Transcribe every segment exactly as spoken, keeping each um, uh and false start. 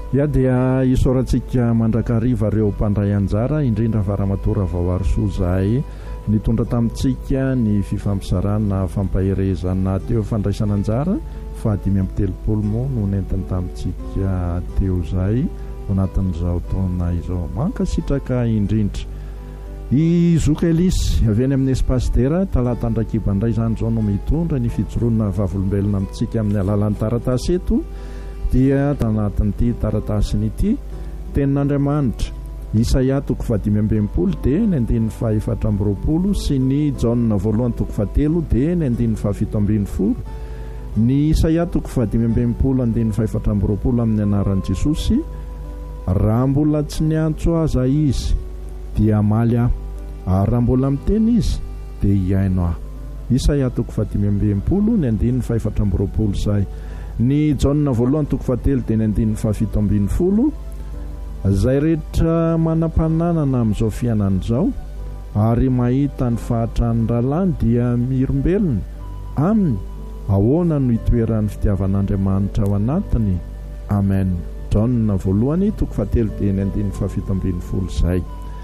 ia dia isorantsika mandrakariva ireo mpandray anjara indrindra varamatora vaoarosoa zahay nitondra tamintsika ny fifampizarana fampaherezana teo fandraisana anjara fa dimy amby telopolo moa no nentiny tamintsika teo zay anatin'izao taona izao mankasitraka indrindra izoka elisy avy any amin'ny espace dera talata andrakiba indray zany zao no mitondra ny fijoroana vavolombelona amintsika amin'ny alalan'ny taratasy eto dia tanatin'ity taratasin'ity tenin'Andriamanitra Isaia toko fadimy amby enimpolo dia ny andininy fahaefatra amby roapolo sy ny Jaona voalohany toko fahatelo dia ny andininy fahafito ambin'ny folo ny Isaia toko fadimy amby enimpolo andininy fahaefatra amby roapolo amin'ny anaran'i Jesosy raha mbola tsy niantso aza izy dia amaly aho ary raha mbola miteny izy dia hiaino aho. Isaia toko fadimy amby enimpolo ny andininy fahaefatra amby roapolo zay. Ny Jaona voalohany toko fahatelo dia ny andininy fahafito ambin'ny folo zay rehetra manam-pananana amin'izao fiainana izao ary mahita ny fahatran'ny rahalahy dia mirombelona aminy ahoana no hitoeran'ny fitiavan'Andriamanitra ao anatiny. Amen. Jaona voalohany toko fahatelo dia ny andininy fahafito ambin'ny folo zay.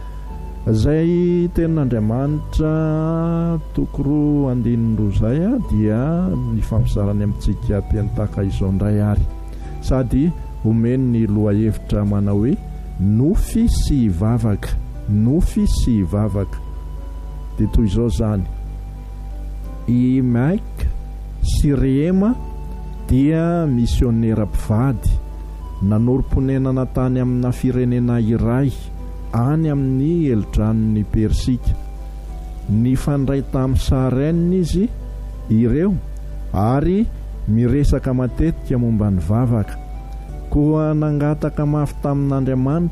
Zay tenin'Andriamanitra toko roa andininy roa zay dia mifampizarany amintsika mpiantaka izao indray ary sady omeny ny lohahevitra manao hoe nofy sy hivavaka, nofy sy hivavaka. Dia toy izao zany i Maik sy Rehema dia misionera mpivady nanorom-ponenana tany amina firenena iray any amin'ny elidranony Persika. Nifandray tamin'ny Sarenina izy ireo ary miresaka matetika momba ny vavaka koa nangataka mafy tamin'Andriamanitra